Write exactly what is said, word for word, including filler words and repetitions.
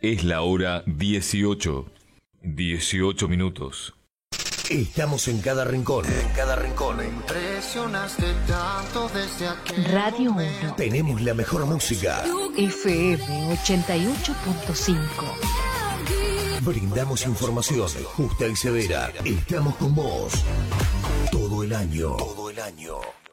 Es la hora dieciocho. dieciocho minutos. Estamos en cada rincón. En cada rincón. Me impresionaste tanto desde aquel Radio momento. uno. Tenemos la mejor música. F M ochenta y ocho punto cinco. Brindamos información justa y severa. Estamos con vos todo el año. Todo el año.